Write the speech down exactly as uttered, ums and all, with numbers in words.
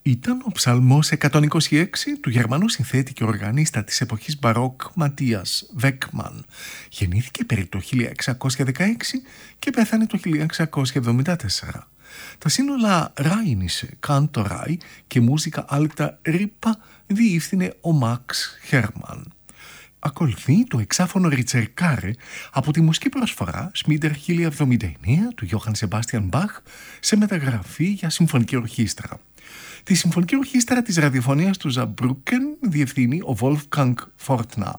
Ήταν ο ψαλμός εκατόν είκοσι έξι του Γερμανού συνθέτη και οργανίστα της εποχής Μπαρόκ Ματίας Βέκμαν. Γεννήθηκε περί το χίλια εξακόσια δεκαέξι και πέθανε το χίλια εξακόσια εβδομήντα τέσσερα. Τα σύνολα Rheinische Kantorei και Musica Alta Ripa διεύθυνε ο Μαξ Χέρμαν. Ακολουθεί το εξάφωνο Ριτσερκάρε από τη μουσική προσφορά Σμίντερ χίλια εβδομήντα εννέα του Γιώχαν Σεμπάστιαν Μπαχ σε μεταγραφή για συμφωνική ορχήστρα. Τη συμφωνική ορχήστρα της ραδιοφωνίας του Ζαμπρούκεν διευθύνει ο Wolfgang Fortner.